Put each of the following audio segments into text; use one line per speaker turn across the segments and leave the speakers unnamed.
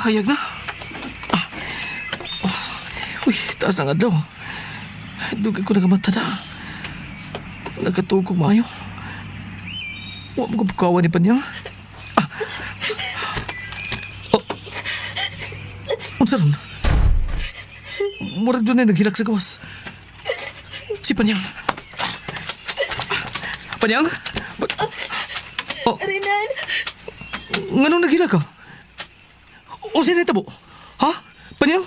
Hayag na. Uy, taas ang adlaw. Dugay ko nagamata na. Nagkatugog maayo. Huwag mo kapakawa ni Panyang. Unsa ron? Murag doon ay naghilak sa gawas. Si Panyang. Panyang?
Renan!
Nganong naghilak ka? O sinitabo? Ha? Panyang?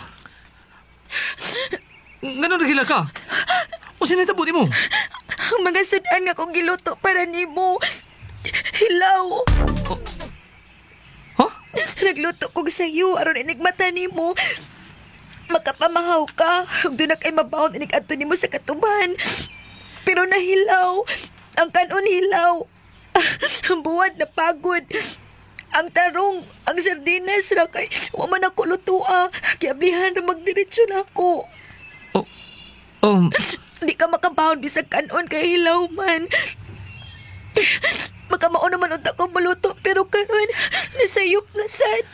Nganong naghilak ka? O sinitabo di mo?
Ang mga sudan nga kong giluto para nimo. Hilaw.
Ha?
Nagluto kong sayo aron inigmata nimo. Makapamahaw ka. Ug doon na kay mabaon inig-adto nimo sa katuban. Pero nahilaw. Ang kanon hilaw. Ang buwad na pagod. Ang tarong, ang sardinas ra kay wa man ako lutua. Giablihan ra magdiretsyo na ako. Di ka makabahon bisag kanon kay hilaw man. Makamao naman unta ko maluto pero kanon nasayop na sad.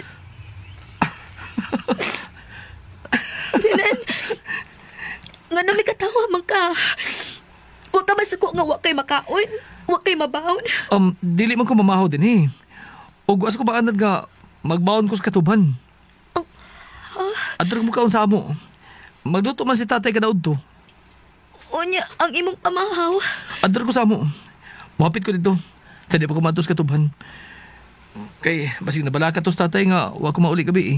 Renan, ngano ni katawa man ka? Wa ka masuko nga wa kay makaon? Wa kay mabahon?
Dili man ko mamahaw din eh. O guas ko maanad nga magbaon ko sa katuban. Adrog mo kaon sa amo. Magluto man si tatay kadaud to.
Unya, ang imong pamahaw.
Adrog ko sa amo. Muhapit ko dito. Tadi pa ko matos katuban. Kay basig na balaka to sa tatay nga wa ko mauli gabi eh.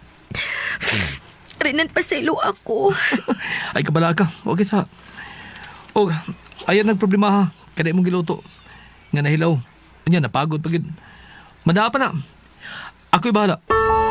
Renan, pasilo ako.
Ay kabalaka. Okay sa. O, ayan nagproblema ha. Kada mong giluto. Nga nahilaw. Unya napagod pagid. Manda pa na. Ako'y bahala.